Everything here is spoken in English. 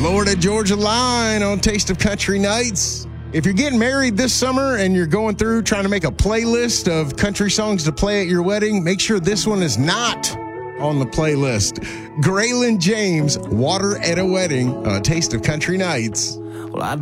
Florida Georgia Line on Taste of Country Nights. If you're getting married this summer and you're going through trying to make a playlist of country songs to play at your wedding, make sure this one is not on the playlist. Graylin James, Water at a Wedding, Taste of Country Nights. Well,